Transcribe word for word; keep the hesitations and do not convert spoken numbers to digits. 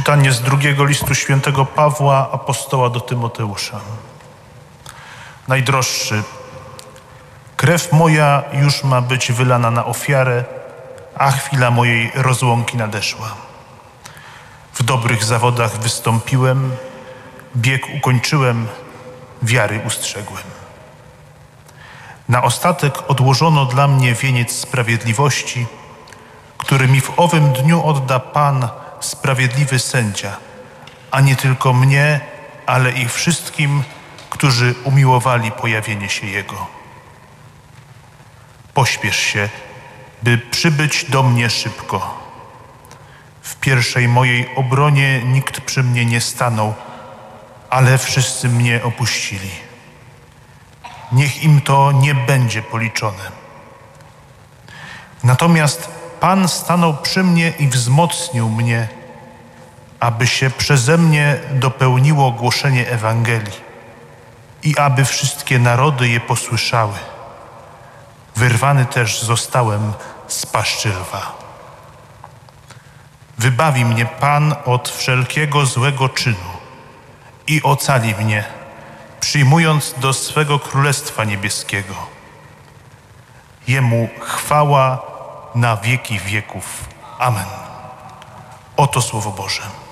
Czytanie z drugiego listu świętego Pawła, apostoła do Tymoteusza. Najdroższy, krew moja już ma być wylana na ofiarę, a chwila mojej rozłąki nadeszła. W dobrych zawodach wystąpiłem, bieg ukończyłem, wiary ustrzegłem. Na ostatek odłożono dla mnie wieniec sprawiedliwości, który mi w owym dniu odda Pan, sprawiedliwy sędzia, a nie tylko mnie, ale i wszystkim, którzy umiłowali pojawienie się Jego. Pośpiesz się, by przybyć do mnie szybko. W pierwszej mojej obronie nikt przy mnie nie stanął, ale wszyscy mnie opuścili. Niech im to nie będzie policzone. Natomiast Pan stanął przy mnie i wzmocnił mnie, aby się przeze mnie dopełniło głoszenie Ewangelii i aby wszystkie narody je posłyszały. Wyrwany też zostałem z paszczy lwa. Wybawi mnie Pan od wszelkiego złego czynu i ocali mnie, przyjmując do swego Królestwa Niebieskiego. Jemu chwała na wieki wieków. Amen. Oto Słowo Boże.